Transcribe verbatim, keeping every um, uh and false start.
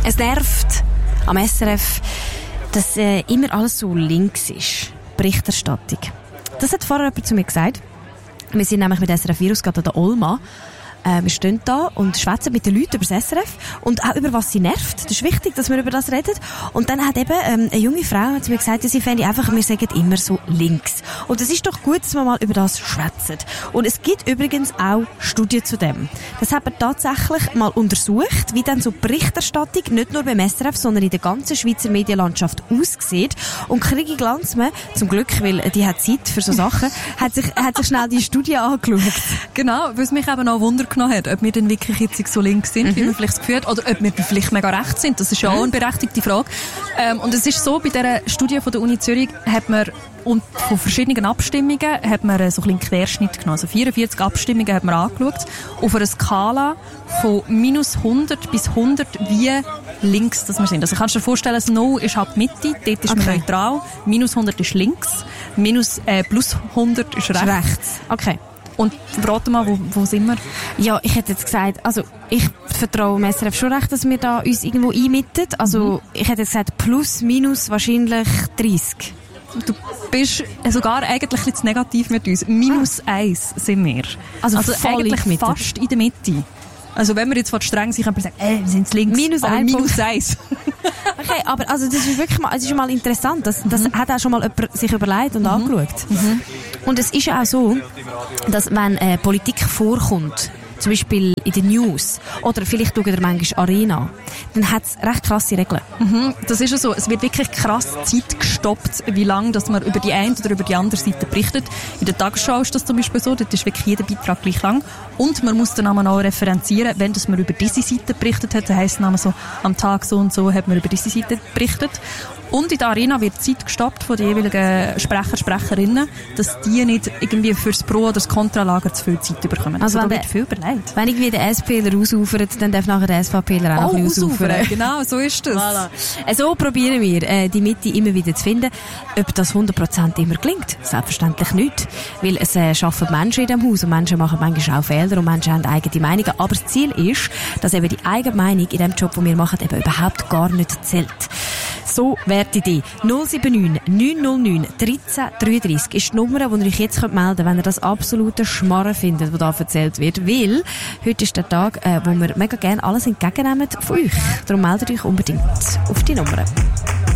Es nervt am S R F, dass äh, immer alles so links ist. Berichterstattung. Das hat vorher jemand zu mir gesagt. Wir sind nämlich mit S R F Virus gerade an der Olma. Äh, wir stehen da und schwätzen mit den Leuten über das S R F und auch über was sie nervt. Das ist wichtig, dass wir über das reden. Und dann hat eben ähm, eine junge Frau zu mir gesagt, sie fände einfach, wir sagen immer so links. Und es ist doch gut, dass wir mal über das schwätzen. Und es gibt übrigens auch Studien zu dem. Das hat man tatsächlich mal untersucht, wie dann so Berichterstattung nicht nur beim S R F, sondern in der ganzen Schweizer Medienlandschaft aussieht. Und Krigi Glanzmann, zum Glück, weil die hat Zeit für so Sachen, hat sich, hat sich schnell die Studie angeschaut. Genau, weil es mich eben auch wundert genommen hat, ob wir denn wirklich jetzt so links sind, mhm. wie wir vielleicht das Gefühl hat, oder ob wir vielleicht mega rechts sind. Das ist ja mhm. auch eine berechtigte Frage. Ähm, und es ist so, bei dieser Studie von der Uni Zürich hat man und von verschiedenen Abstimmungen hat man so ein bisschen Querschnitt genommen. Also vierundvierzig Abstimmungen hat man angeschaut. Auf einer Skala von minus hundert bis hundert, wie links das wir sind. Also kannst du dir vorstellen, das No ist halt Mitte, dort ist okay. man neutral. Minus hundert ist links. Minus, äh, plus hundert ist rechts. rechts. Okay. Und verrate mal, wo, wo sind wir? Ja, ich hätte jetzt gesagt, also ich vertraue dem S R F schon recht, dass wir da uns irgendwo einmitten. Also mhm. ich hätte jetzt gesagt, plus, minus wahrscheinlich dreißig. Du bist sogar eigentlich jetzt negativ mit uns. Minus ah. eins sind wir. Also, also eigentlich Mitte. fast in der Mitte. Also wenn wir jetzt von streng sind, kann man sagen, äh, wir sind links. Minus aber ein minus eins. Okay, aber also das ist wirklich mal, es ist mal interessant. Das, das mhm. hat auch schon mal jemand sich überlegt und mhm. angeschaut. Mhm. Und es ist ja auch so, dass wenn äh, Politik vorkommt, zum Beispiel in den News, oder vielleicht schaut ihr manchmal Arena, dann hat es recht krasse Regeln. Mhm, das ist ja so. Es wird wirklich krass Zeit gestoppt, wie lange dass man über die eine oder über die andere Seite berichtet. In der Tagesschau ist das zum Beispiel so, dort ist wirklich jeder Beitrag gleich lang. Und man muss dann auch noch referenzieren, wenn das man über diese Seite berichtet hat, dann heisst es dann so, am Tag so und so hat man über diese Seite berichtet. Und in der Arena wird Zeit gestoppt von den jeweiligen Sprecher, Sprecherinnen, dass die nicht irgendwie fürs Pro- oder das Kontralager zu viel Zeit bekommen. Also, also da wird viel überlegt. Wenn irgendwie der SPler ausufert, dann darf nachher der SVPler auch oh, noch ausufern. Genau, so ist das. Voilà. So probieren wir, äh, die Mitte immer wieder zu finden. Ob das hundert Prozent immer gelingt? Selbstverständlich nicht. Weil es äh, arbeiten Menschen in diesem Haus und Menschen machen manchmal auch Fehler und Menschen haben eigene Meinungen. Aber das Ziel ist, dass eben die eigene Meinung in dem Job, den wir machen, eben überhaupt gar nicht zählt. So wäre die Idee. null sieben neun neun null neun eins drei drei drei ist die Nummer, die ihr euch jetzt melden könnt, wenn ihr das absolute Schmarren findet, was da erzählt wird. Weil heute ist der Tag, äh, wo wir mega gerne alles entgegennehmen von euch. Darum meldet euch unbedingt auf die Nummer.